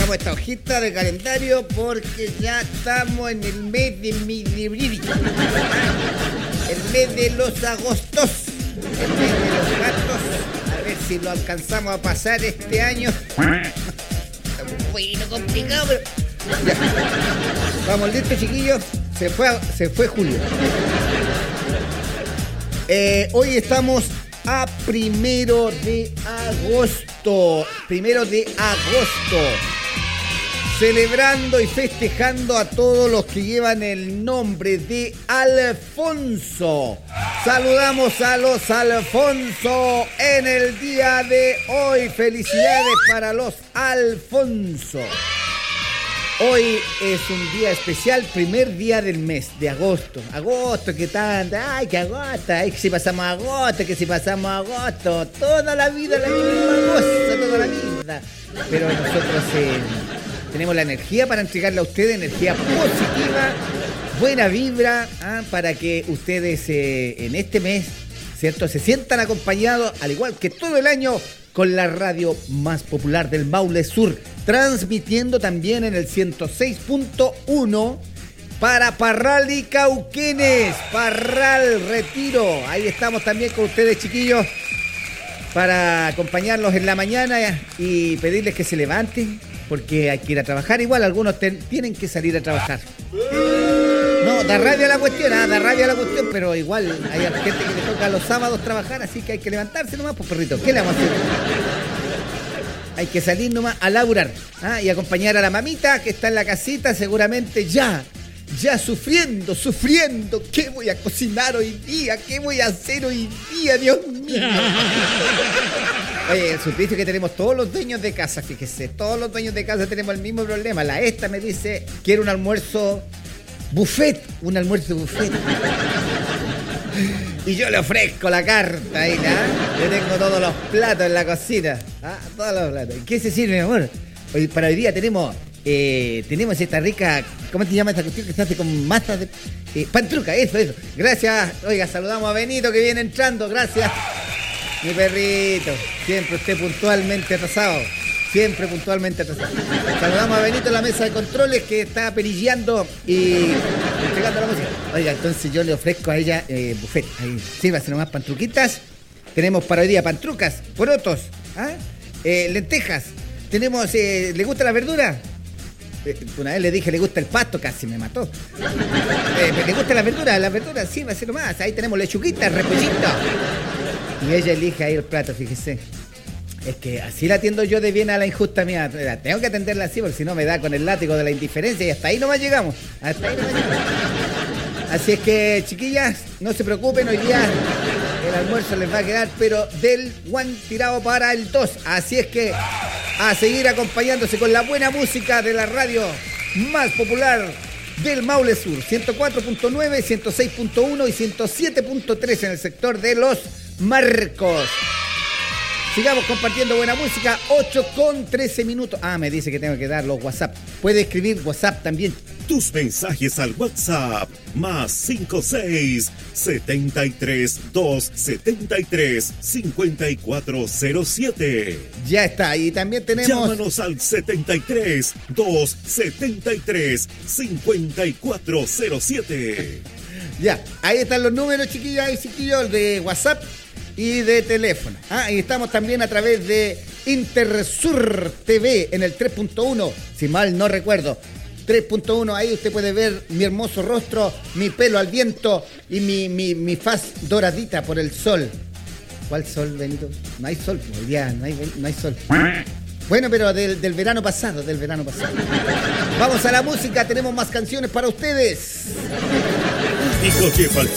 Tomemos esta hojita de calendario porque ya estamos en el mes de mi librito. El mes de los agostos. El mes de los gatos. A ver si lo alcanzamos a pasar este año. Está un poquito complicado, pero... Ya. Vamos, listo, chiquillos. Se fue Julio. Hoy estamos a 1 de agosto. 1 de agosto. Celebrando y festejando a todos los que llevan el nombre de Alfonso. Saludamos a los Alfonso en el día de hoy. Felicidades para los Alfonso. Hoy es un día especial, primer día del mes de agosto. Agosto, ¿qué tanto? Ay, que agosto. Ay, que si pasamos agosto, que si pasamos agosto. Toda la vida la misma cosa, toda la vida. Pero nosotros tenemos la energía para entregarle a ustedes, energía positiva, buena vibra, para que ustedes en este mes, ¿cierto?, se sientan acompañados, al igual que todo el año, con la radio más popular del Maule Sur, transmitiendo también en el 106.1 para Parral y Cauquenes, Parral, Retiro. Ahí estamos también con ustedes, chiquillos, para acompañarlos en la mañana y pedirles que se levanten, porque hay que ir a trabajar. Igual algunos tienen que salir a trabajar. No, da rabia la cuestión, pero igual hay gente que le toca los sábados trabajar, así que hay que levantarse nomás, pues perrito, ¿qué le vamos a hacer? Hay que salir nomás a laburar, y acompañar a la mamita que está en la casita, seguramente ya sufriendo, ¿qué voy a cocinar hoy día? ¿Qué voy a hacer hoy día? Dios mío. Oye, supiste que tenemos todos los dueños de casa, fíjese, todos los dueños de casa tenemos el mismo problema. La esta me dice, quiero un almuerzo buffet. Y yo le ofrezco la carta ahí, ¿no? Le tengo todos los platos en la cocina. Todos los platos. ¿Qué se sirve, mi amor? Hoy, para hoy día tenemos esta rica, ¿cómo te llama esta cuestión que se hace con masa de pantruca? Eso. Gracias. Oiga, saludamos a Benito que viene entrando. Gracias. Mi perrito. Siempre usted puntualmente atrasado. Saludamos a Benito en la mesa de controles que está perilleando y entregando la música. Oiga, entonces yo le ofrezco a ella buffet. Ahí, sírvase nomás pantruquitas. Tenemos para hoy día pantrucas, porotos, lentejas. Tenemos, ¿le gusta la verdura? Una vez le dije, le gusta el pasto, casi me mató. ¿Le gusta la verdura? Sírvase nomás. Ahí tenemos lechuguita, repollito. Y ella elige ahí el plato, fíjese. Es que así la atiendo yo de bien a la injusta mía. Tengo que atenderla así porque si no me da con el látigo de la indiferencia y hasta ahí nomás llegamos. Así es que, chiquillas, no se preocupen, hoy día el almuerzo les va a quedar, pero del one tirado para el 2. Así es que a seguir acompañándose con la buena música de la radio más popular del Maule Sur. 104.9, 106.1 y 107.3 en el sector de Los Marcos. Sigamos compartiendo buena música, 8:13. Me dice que tengo que dar los WhatsApp. Puede escribir WhatsApp también. Tus mensajes al WhatsApp, más 56 73 273 5407. Ya está, y también tenemos... Llámanos al 73 273 5407. Ya, ahí están los números, chiquillas y chiquillos, de WhatsApp y de teléfono. Y estamos también a través de Intersur TV en el 3.1, si mal no recuerdo. 3.1, ahí usted puede ver mi hermoso rostro, mi pelo al viento y mi faz doradita por el sol. ¿Cuál sol, Benito? No hay sol, hoy día no hay sol. Bueno, pero del verano pasado. Vamos a la música, tenemos más canciones para ustedes. Dijo que